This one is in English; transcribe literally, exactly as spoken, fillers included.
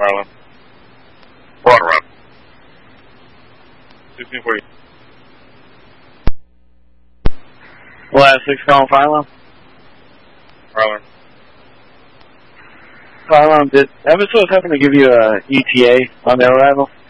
Marlin. One run. sixteen forty. Last six calling Philo. Marlin. Philo, did Evansville happen to give you a E T A on their arrival?